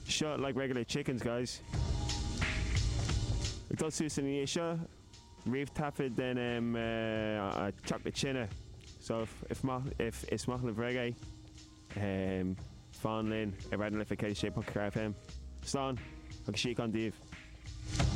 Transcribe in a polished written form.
shot like regular chickens, guys. Ag dul sús in seo, riomh tapid den chocolate china. So if it's mach le bhregé, fan linn, I read an lification shape of crap him. Slán, ag síc an díobh.